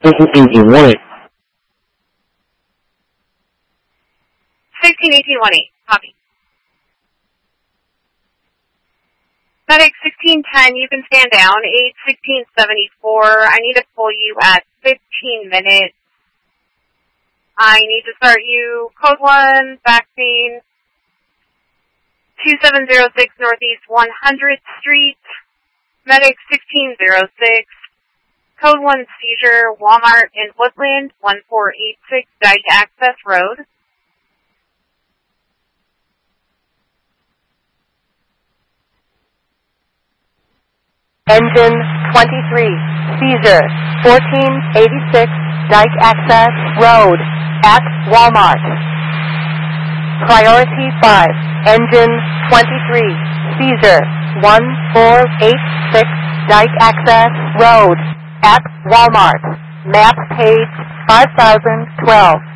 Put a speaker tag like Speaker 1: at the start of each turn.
Speaker 1: 1818
Speaker 2: 161818. Copy. Medic 1610, you can stand down. 81674. I need to pull you at 15 minutes. I need to start you. Code 1, vaccine. 2706 Northeast 100th Street. Medic 1606. Code 1 seizure. Walmart in Woodland 1486 Dyke Access Road.
Speaker 3: Engine 23, seizure, 1486 Dyke Access Road, at Walmart. Priority 5, Engine 23, seizure, 1486 Dyke Access Road, at Walmart. Map page 5012.